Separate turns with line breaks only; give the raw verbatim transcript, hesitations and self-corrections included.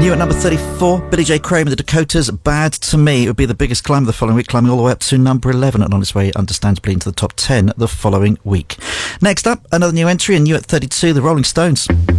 New at number thirty-four, Billy J. Kramer, The Dakotas, Bad to Me. It would be the biggest climb the following week, climbing all the way up to number eleven and on its way, understandably, into the top ten the following week. Next up, another new entry, and new at thirty-two, The Rolling Stones.